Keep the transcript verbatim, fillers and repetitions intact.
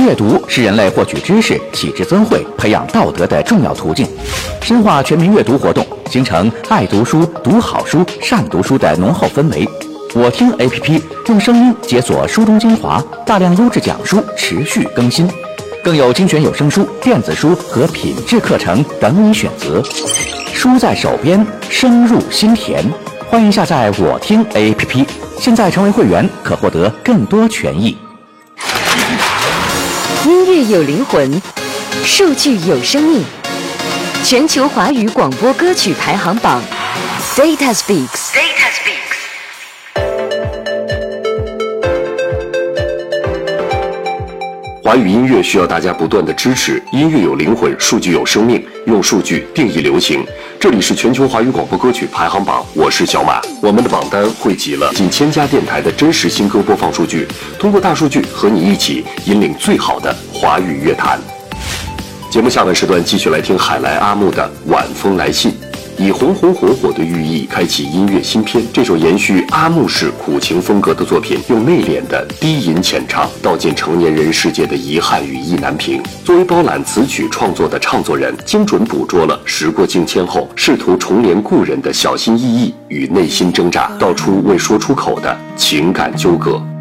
阅读是人类获取知识、启智增慧、培养道德的重要途径。深化全民阅读活动，形成爱读书、读好书、善读书的浓厚氛围。我听 A P P 用声音解锁书中精华，大量优质讲书持续更新，更有精选有声书、电子书和品质课程等你选择。书在手边，声入心田。欢迎下载我听 A P P， 现在成为会员可获得更多权益。 音乐有灵魂，数据有生命。全球华语广播歌曲排行榜 ，Data Speaks。Data Speaks。 华语音乐需要大家不断的支持，音乐有灵魂，数据有生命，用数据定义流行。这里是全球华语广播歌曲排行榜，我是小马。我们的榜单汇集了近千家电台的真实新歌播放数据，通过大数据和你一起引领最好的华语乐坛。节目下半时段继续来听海来阿木的《晚风来信》，以红红火火的寓意开启音乐新篇。这首延续阿木式苦情风格的作品，用内敛的低吟浅唱道尽成年人世界的遗憾与意难平。作为包揽词曲创作的唱作人，精准捕捉了时过境迁后试图重怜故人的小心翼翼与内心挣扎，道出未说出口的情感纠葛。